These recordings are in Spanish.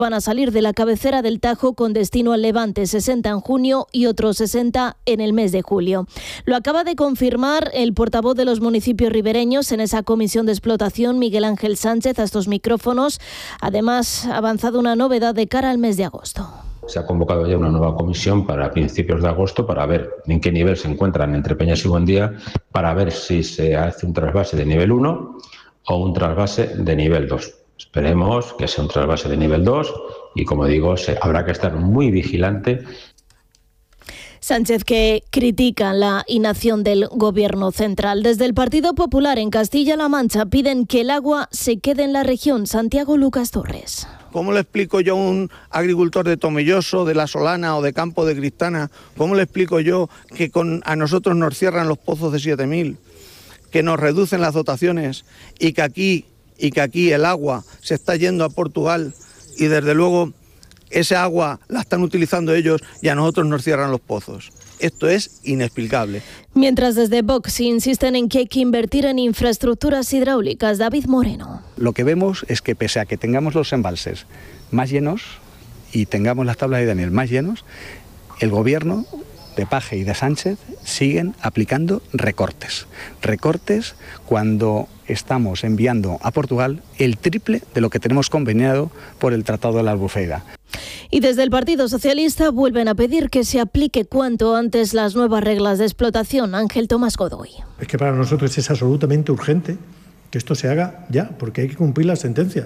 van a salir de la cabecera del Tajo con destino al Levante, 60 en junio y otros 60 en el mes de julio. Lo acaba de confirmar el portavoz de los municipios ribereños en esa comisión de explotación, Miguel Ángel Sánchez, a estos micrófonos. Además, ha avanzado una novedad de cara al mes de agosto. Se ha convocado ya una nueva comisión para principios de agosto para ver en qué nivel se encuentran entre Peñas y Buendía, para ver si se hace un trasvase de nivel 1 o un trasvase de nivel 2. Esperemos que sea un trasvase de nivel 2 y, como digo, habrá que estar muy vigilante. Sánchez, que critica la inacción del Gobierno central. Desde el Partido Popular en Castilla-La Mancha piden que el agua se quede en la región. Santiago Lucas Torres. ¿Cómo le explico yo a un agricultor de Tomelloso, de La Solana o de Campo de Cristana? ¿Cómo le explico yo que a nosotros nos cierran los pozos de 7.000, que nos reducen las dotaciones y que aquí el agua se está yendo a Portugal y desde luego ese agua la están utilizando ellos y a nosotros nos cierran los pozos? Esto es inexplicable. Mientras desde Vox insisten en que hay que invertir en infraestructuras hidráulicas. David Moreno. Lo que vemos es que pese a que tengamos los embalses más llenos y tengamos las tablas de Daniel más llenos, el gobierno de Paje y de Sánchez siguen aplicando recortes. Recortes cuando estamos enviando a Portugal el triple de lo que tenemos conveniado por el Tratado de la Albufeira. Y desde el Partido Socialista vuelven a pedir que se aplique cuanto antes las nuevas reglas de explotación. Ángel Tomás Godoy. Es que para nosotros es absolutamente urgente que esto se haga ya, porque hay que cumplir las sentencias.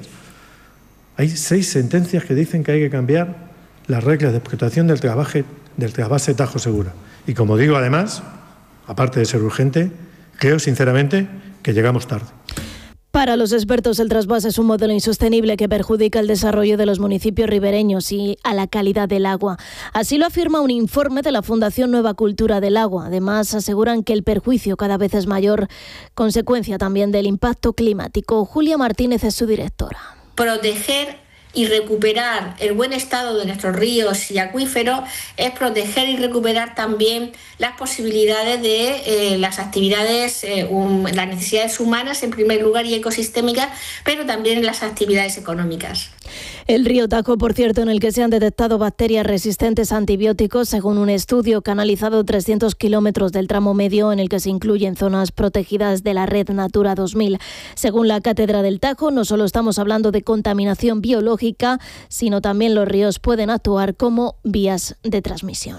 Hay 6 sentencias que dicen que hay que cambiar las reglas de explotación del trasvase Tajo Segura. Y como digo, además, aparte de ser urgente, creo sinceramente que llegamos tarde. Para los expertos, el trasvase es un modelo insostenible que perjudica el desarrollo de los municipios ribereños y a la calidad del agua. Así lo afirma un informe de la Fundación Nueva Cultura del Agua. Además, aseguran que el perjuicio cada vez es mayor, consecuencia también del impacto climático. Julia Martínez es su directora. Proteger y recuperar el buen estado de nuestros ríos y acuíferos es proteger y recuperar también las posibilidades de las actividades, las necesidades humanas en primer lugar y ecosistémicas, pero también las actividades económicas. El río Tajo, por cierto, en el que se han detectado bacterias resistentes a antibióticos, según un estudio que ha analizado 300 kilómetros del tramo medio en el que se incluyen zonas protegidas de la red Natura 2000. Según la Cátedra del Tajo, no solo estamos hablando de contaminación biológica, sino también los ríos pueden actuar como vías de transmisión.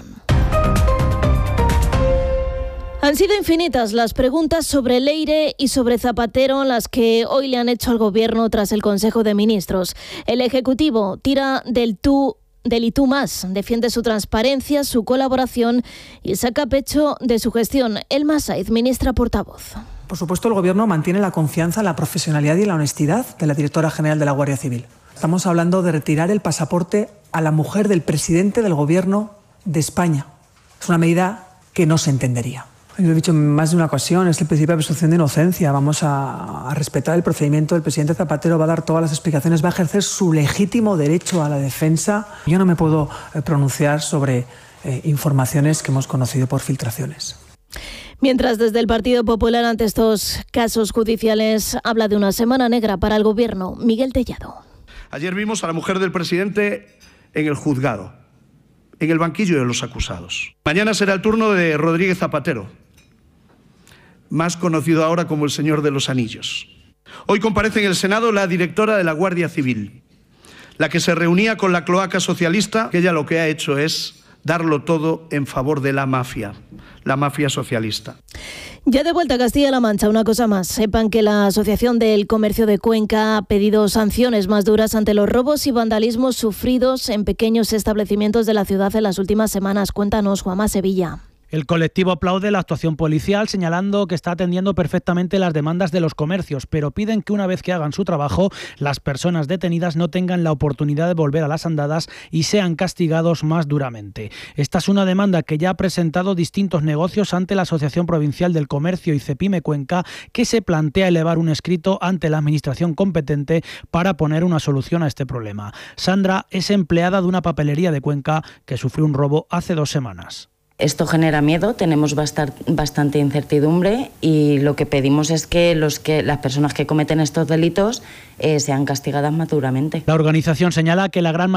Han sido infinitas las preguntas sobre Leire y sobre Zapatero, las que hoy le han hecho al Gobierno tras el Consejo de Ministros. El Ejecutivo tira del y tú más, defiende su transparencia, su colaboración y saca pecho de su gestión. Elma Saiz, ministra portavoz. Por supuesto, el Gobierno mantiene la confianza, la profesionalidad y la honestidad de la directora general de la Guardia Civil. Estamos hablando de retirar el pasaporte a la mujer del presidente del Gobierno de España. Es una medida que no se entendería. Yo lo he dicho en más de una ocasión, es el principio de presunción de inocencia. Vamos a respetar el procedimiento. El presidente Zapatero va a dar todas las explicaciones, va a ejercer su legítimo derecho a la defensa. Yo no me puedo pronunciar sobre informaciones que hemos conocido por filtraciones. Mientras desde el Partido Popular ante estos casos judiciales habla de una semana negra para el Gobierno, Miguel Tellado. Ayer vimos a la mujer del presidente en el juzgado, en el banquillo de los acusados. Mañana será el turno de Rodríguez Zapatero, más conocido ahora como el Señor de los Anillos. Hoy comparece en el Senado la directora de la Guardia Civil, la que se reunía con la cloaca socialista, que ella lo que ha hecho es darlo todo en favor de la mafia socialista. Ya de vuelta a Castilla-La Mancha, una cosa más. Sepan que la Asociación del Comercio de Cuenca ha pedido sanciones más duras ante los robos y vandalismos sufridos en pequeños establecimientos de la ciudad en las últimas semanas. Cuéntanos, Juanma Sevilla. El colectivo aplaude la actuación policial, señalando que está atendiendo perfectamente las demandas de los comercios, pero piden que una vez que hagan su trabajo, las personas detenidas no tengan la oportunidad de volver a las andadas y sean castigados más duramente. Esta es una demanda que ya ha presentado distintos negocios ante la Asociación Provincial del Comercio y Cepime Cuenca, que se plantea elevar un escrito ante la administración competente para poner una solución a este problema. Sandra es empleada de una papelería de Cuenca que sufrió un robo hace 2 semanas. Esto genera miedo, tenemos bastante incertidumbre y lo que pedimos es que las personas que cometen estos delitos sean castigadas más duramente. La organización señala que la gran